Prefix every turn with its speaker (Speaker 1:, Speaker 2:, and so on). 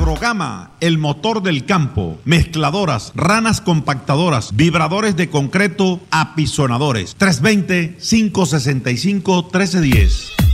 Speaker 1: Agrogama, el motor del campo, mezcladoras, ranas compactadoras, vibradores de concreto, apisonadores. 320-565-1310.